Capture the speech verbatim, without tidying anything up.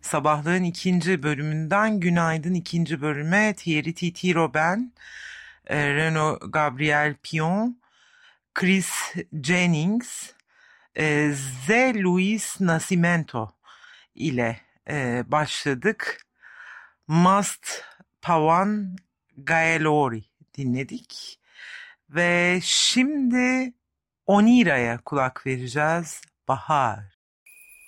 Sabahlığın ikinci bölümünden günaydın ikinci bölüme Thierry Titi Robin, e, Renaud Gabriel Pion, Chris Jennings, e, Ze Luis Nascimento ile e, başladık. Must Pawan Gaelori dinledik. Ve şimdi Onira'ya kulak vereceğiz. Bahar.